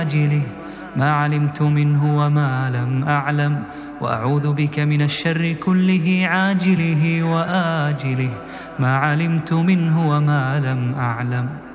عاجله ما علمت منه وما لم أعلم، وأعوذ بك من الشر كله عاجله وآجله ما علمت منه وما لم أعلم.